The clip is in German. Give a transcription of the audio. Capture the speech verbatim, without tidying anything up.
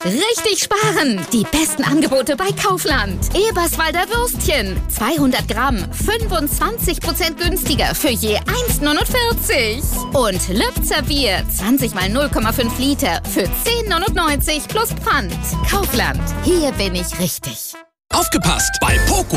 Richtig sparen! Die besten Angebote bei Kaufland. Eberswalder Würstchen. zweihundert Gramm, fünfundzwanzig Prozent günstiger für je eins neunundvierzig. Und Lübzer Bier, zwanzig mal null Komma fünf Liter für zehn neunundneunzig plus Pfand. Kaufland. Hier bin ich richtig. Aufgepasst! Bei Poco